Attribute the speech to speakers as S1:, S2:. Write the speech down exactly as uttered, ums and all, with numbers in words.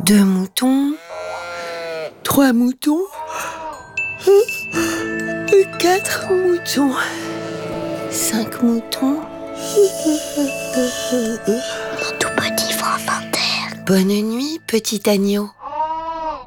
S1: Deux moutons. Trois moutons. Quatre moutons. Cinq moutons.
S2: Mon tout petit front en terre.
S1: Bonne nuit, petit agneau.